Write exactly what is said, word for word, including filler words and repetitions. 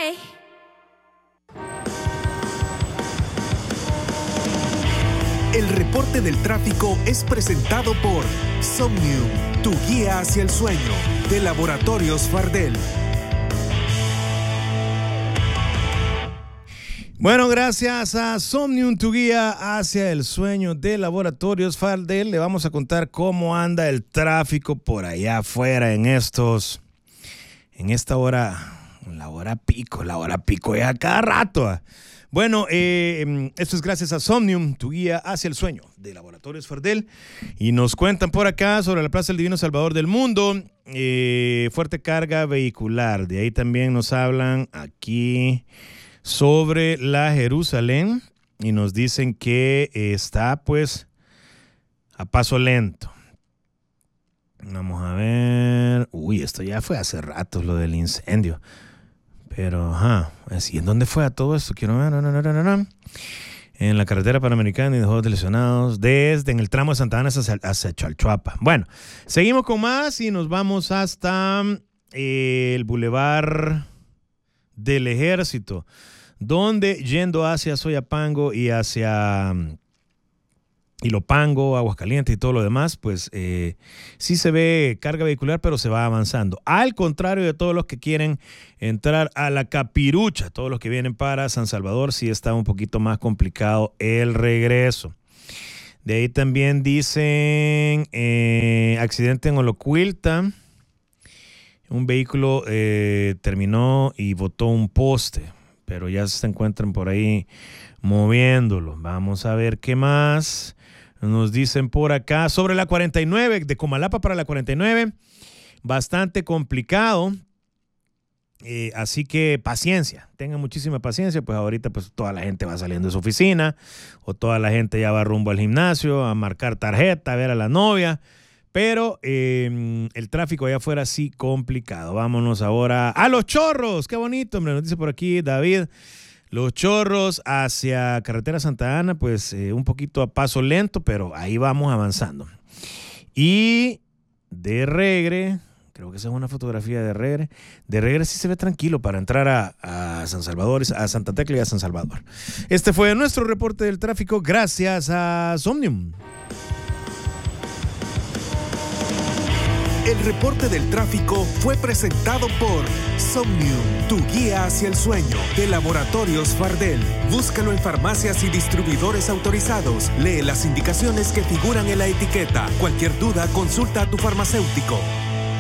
Bye. El reporte del tráfico es presentado por Somnium, tu guía hacia el sueño, de Laboratorios Fardel. Bueno, gracias a Somnium, tu guía hacia el sueño de Laboratorios Fardel, le vamos a contar cómo anda el tráfico por allá afuera en estos, en esta hora, la hora pico, la hora pico ya cada rato. Bueno, eh, esto es gracias a Somnium, tu guía hacia el sueño de Laboratorios Fardel. Y nos cuentan por acá sobre la Plaza del Divino Salvador del Mundo, eh, fuerte carga vehicular. De ahí también nos hablan aquí sobre la Jerusalén y nos dicen que está pues a paso lento. Vamos a ver. Uy, esto ya fue hace rato, lo del incendio. Pero, ajá, ¿y en dónde fue a todo esto? Quiero ver, no, no, no, no, no. En la carretera Panamericana y dejó lesionados desde en el tramo de Santa Ana hacia, hacia Chalchuapa. Bueno, seguimos con más y nos vamos hasta eh, el Boulevard del Ejército, donde yendo hacia Soyapango y hacia Ilopango, Aguascalientes y todo lo demás, pues eh, sí se ve carga vehicular, pero se va avanzando. Al contrario de todos los que quieren entrar a la Capirucha, todos los que vienen para San Salvador, sí está un poquito más complicado el regreso. De ahí también dicen eh, accidente en Olocuilta. Un vehículo eh, terminó y botó un poste, pero ya se encuentran por ahí moviéndolo. Vamos a ver qué más nos dicen por acá. Sobre la cuarenta y nueve, de Comalapa para la cuarenta y nueve, bastante complicado. Eh, así que paciencia, tengan muchísima paciencia, pues ahorita pues toda la gente va saliendo de su oficina o toda la gente ya va rumbo al gimnasio a marcar tarjeta, a ver a la novia. Pero eh, el tráfico allá afuera sí complicado. Vámonos ahora a Los Chorros. Qué bonito, hombre. Nos dice por aquí David. Los Chorros hacia Carretera Santa Ana, pues eh, un poquito a paso lento, pero ahí vamos avanzando. Y de Regre, creo que esa es una fotografía de Regre. De Regre sí se ve tranquilo para entrar a, a San Salvador, a Santa Tecla y a San Salvador. Este fue nuestro reporte del tráfico gracias a Somnium. El reporte del tráfico fue presentado por Somnium, tu guía hacia el sueño, de Laboratorios Fardel. Búscalo en farmacias y distribuidores autorizados. Lee las indicaciones que figuran en la etiqueta. Cualquier duda, consulta a tu farmacéutico.